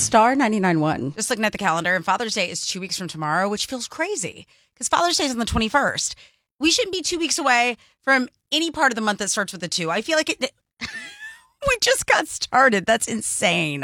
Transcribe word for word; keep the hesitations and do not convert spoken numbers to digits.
Star ninety-nine point one. Just looking at the calendar, and Father's Day is two weeks from tomorrow, which feels crazy because Father's Day is on the twenty-first. We shouldn't be two weeks away from any part of the month that starts with a two. I feel like it. We just got started. That's insane.